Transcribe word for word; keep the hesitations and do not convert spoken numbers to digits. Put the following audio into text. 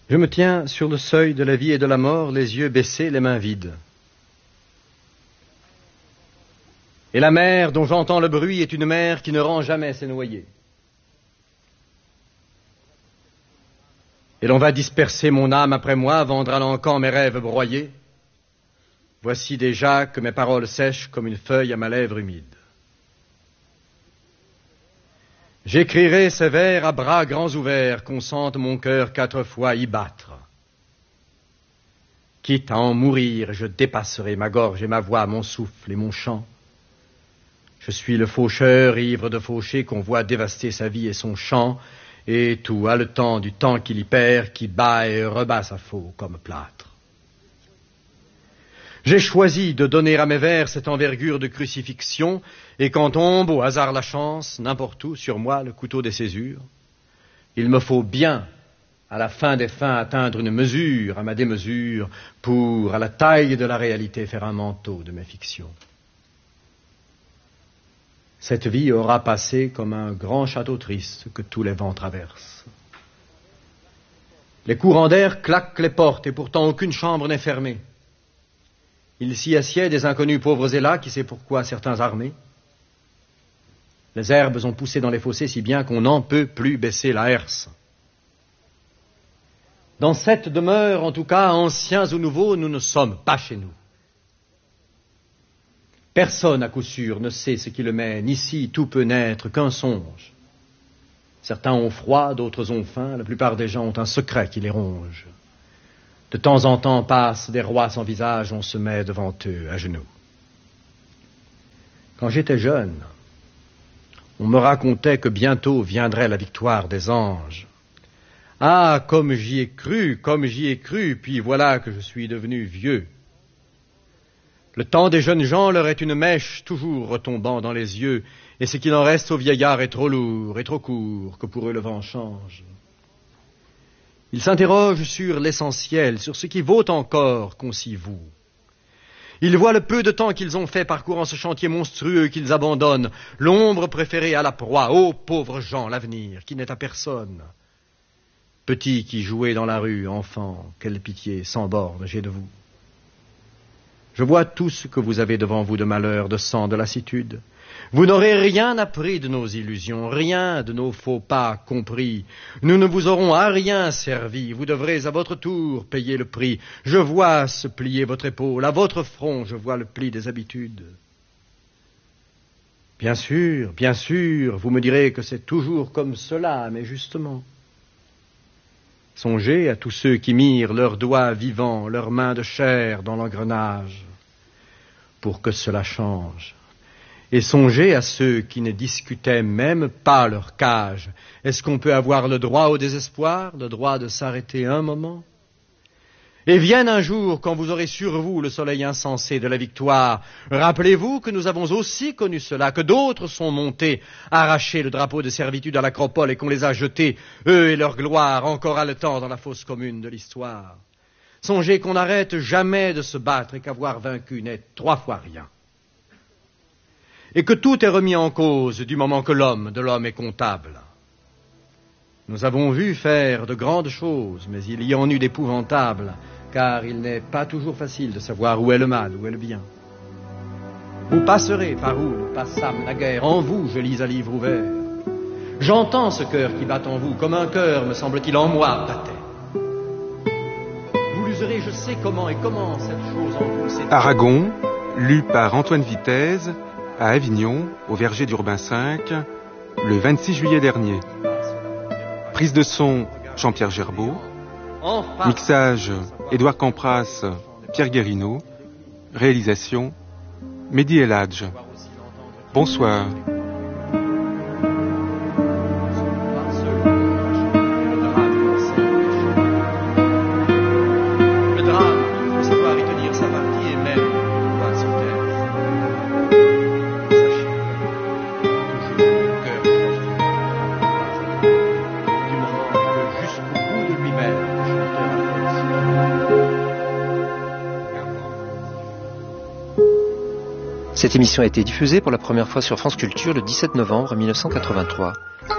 Je me tiens sur le seuil de la vie et de la mort, les yeux baissés, les mains vides. Et la mer dont j'entends le bruit est une mer qui ne rend jamais ses noyés. Et l'on va disperser mon âme après moi, vendre à l'encan mes rêves broyés. Voici déjà que mes paroles sèchent comme une feuille à ma lèvre humide. J'écrirai ces vers à bras grands ouverts, qu'on sente mon cœur quatre fois y battre. Quitte à en mourir, je dépasserai ma gorge et ma voix, mon souffle et mon chant. Je suis le faucheur ivre de faucher qu'on voit dévaster sa vie et son champ, et tout haletant du temps qu'il y perd, qui bat et rebat sa faux comme plâtre. J'ai choisi de donner à mes vers cette envergure de crucifixion, et quand tombe au hasard la chance, n'importe où sur moi le couteau des césures, il me faut bien, à la fin des fins, atteindre une mesure à ma démesure, pour, à la taille de la réalité, faire un manteau de mes fictions. Cette vie aura passé comme un grand château triste que tous les vents traversent. Les courants d'air claquent les portes, et pourtant aucune chambre n'est fermée. Il s'y assied des inconnus pauvres et là, qui sait pourquoi certains armés. Les herbes ont poussé dans les fossés si bien qu'on n'en peut plus baisser la herse. Dans cette demeure, en tout cas, anciens ou nouveaux, nous ne sommes pas chez nous. Personne, à coup sûr, ne sait ce qui le mène. Ici, tout peut n'être qu'un songe. Certains ont froid, d'autres ont faim. La plupart des gens ont un secret qui les ronge. De temps en temps passent des rois sans visage, on se met devant eux à genoux. Quand j'étais jeune, on me racontait que bientôt viendrait la victoire des anges. Ah, comme j'y ai cru, comme j'y ai cru, puis voilà que je suis devenu vieux. Le temps des jeunes gens leur est une mèche toujours retombant dans les yeux, et ce qu'il en reste aux vieillards est trop lourd et trop court que pour eux le vent change. Ils s'interrogent sur l'essentiel, sur ce qui vaut encore qu'on s'y voue. Ils voient le peu de temps qu'ils ont fait parcourant ce chantier monstrueux qu'ils abandonnent, l'ombre préférée à la proie. Ô pauvres gens, l'avenir, qui n'est à personne. Petits qui jouaient dans la rue, enfants, quelle pitié, sans borne, j'ai de vous. Je vois tout ce que vous avez devant vous de malheur, de sang, de lassitude. Vous n'aurez rien appris de nos illusions, rien de nos faux pas compris. Nous ne vous aurons à rien servi. Vous devrez à votre tour payer le prix. Je vois se plier votre épaule, à votre front je vois le pli des habitudes. Bien sûr, bien sûr, vous me direz que c'est toujours comme cela, mais justement. Songez à tous ceux qui mirent leurs doigts vivants, leurs mains de chair dans l'engrenage, pour que cela change. Et songez à ceux qui ne discutaient même pas leur cage. Est-ce qu'on peut avoir le droit au désespoir, le droit de s'arrêter un moment? Et vienne un jour quand vous aurez sur vous le soleil insensé de la victoire. Rappelez-vous que nous avons aussi connu cela, que d'autres sont montés, arraché le drapeau de servitude à l'acropole et qu'on les a jetés, eux et leur gloire, encore haletants dans la fosse commune de l'histoire. Songez qu'on n'arrête jamais de se battre et qu'avoir vaincu n'est trois fois rien. Et que tout est remis en cause du moment que l'homme de l'homme est comptable. Nous avons vu faire de grandes choses, mais il y en eut d'épouvantables, car il n'est pas toujours facile de savoir où est le mal, où est le bien. Vous passerez par où nous passâmes naguère, en vous je lis à livre ouvert. J'entends ce cœur qui bat en vous, comme un cœur, me semble-t-il, en moi battait. Vous l'userez, je sais comment et comment cette chose en vous s'est... Aragon, lu par Antoine Vitesse, à Avignon, au Verger d'Urbain cinq, le vingt-six juillet dernier. Prise de son, Jean-Pierre Gerbeau. Mixage, Édouard Campras, Pierre Guérino. Réalisation, Mehdi El Hadj. Bonsoir. Cette émission a été diffusée pour la première fois sur France Culture le dix-sept novembre mille neuf cent quatre-vingt-trois.